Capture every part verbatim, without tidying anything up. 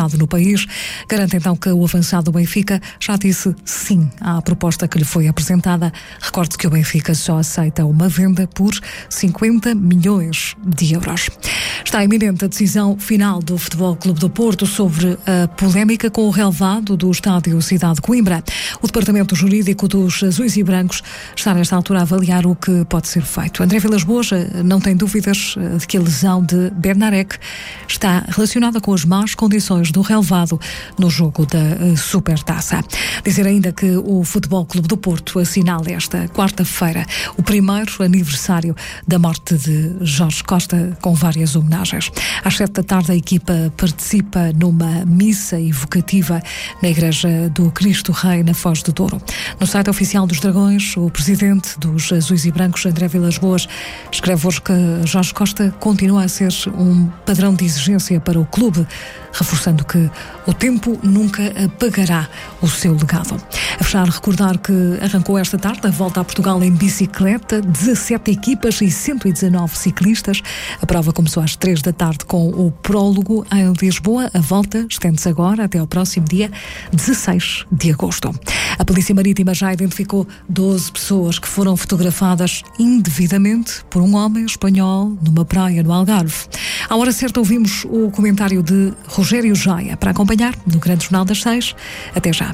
mercado no país. Garante então que o avançado do Benfica já disse sim à proposta que lhe foi apresentada. Recorde que o Benfica só aceita uma venda por cinquenta milhões de euros. Está iminente a decisão final do Futebol Clube do Porto sobre a polémica com o relevado do estádio Cidade de Coimbra. O departamento jurídico dos azuis e brancos está nesta altura a avaliar o que pode ser feito. André Vilas-Boas não tem dúvidas de que a lesão de Bednarek está relacionada com as más condições do relevado no jogo da Supertaça. Dizer ainda que o Futebol Clube do Porto assinala esta quarta-feira o primeiro aniversário da morte de Jorge Costa, com várias homenagens. Às sete da tarde, a equipa participa numa missa evocativa na Igreja do Cristo Rei, na Foz do Douro. No site oficial dos Dragões, o presidente dos azuis e brancos, André Vilas-Boas, escreve hoje que Jorge Costa continua a ser um padrão de exigência para o clube, reforçando que o tempo nunca apagará o seu legado. A fechar, recordar que arrancou esta tarde a volta a Portugal em bicicleta, dezassete equipas e cento e dezanove ciclistas. A prova começou às três da tarde com o prólogo em Lisboa. A volta estende-se agora até ao próximo dia dezasseis de agosto. A Polícia Marítima já identificou doze pessoas que foram fotografadas indevidamente por um homem espanhol numa praia no Algarve. À hora certa ouvimos o comentário de Rogério Jaia para acompanhar no Grande Jornal das Seis. Até já.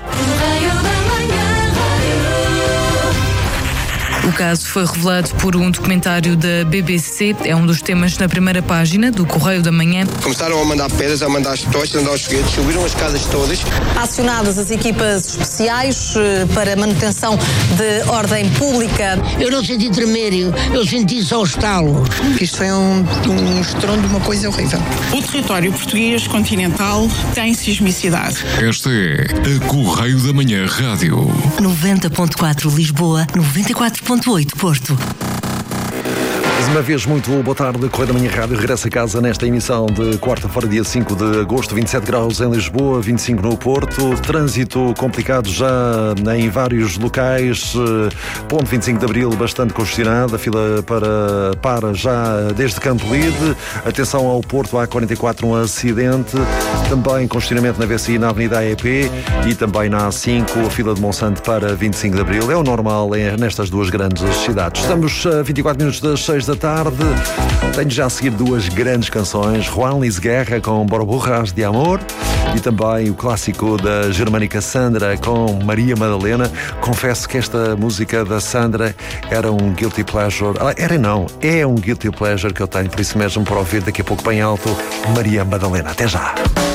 O caso foi revelado por um documentário da B B C. É um dos temas na primeira página do Correio da Manhã. Começaram a mandar pedras, a mandar as tochas, a mandar os foguetes, subiram as casas todas. Acionadas as equipas especiais para manutenção de ordem pública. Eu não senti tremer, eu senti só o estalo. Isto foi um, um estrondo, uma coisa horrível. O território português continental tem sismicidade. Esta é a Correio da Manhã Rádio. noventa ponto quatro Lisboa, noventa e quatro ponto oito Porto. Mais uma vez, muito boa tarde. Correio da Manhã Rádio regressa a casa nesta emissão de quarta-feira, dia cinco de agosto. vinte e sete graus em Lisboa, vinte e cinco no Porto. Trânsito complicado já em vários locais. Ponte vinte e cinco de Abril bastante congestionado. A fila para, para já desde Campolide. Atenção ao Porto, A quarenta e quatro, um acidente. Também congestionamento na V C I, na Avenida A E P. E também na A cinco, a fila de Monsanto para vinte e cinco de Abril. É o normal nestas duas grandes cidades. Estamos a vinte e quatro minutos das seis da tarde. Tenho já a seguir duas grandes canções: Juan Luis Guerra com Borburras de Amor e também o clássico da germânica Sandra com Maria Madalena. Confesso que esta música da Sandra era um guilty pleasure. Era não, é um guilty pleasure que eu tenho, por isso mesmo, para ouvir daqui a pouco bem alto Maria Madalena. Até já!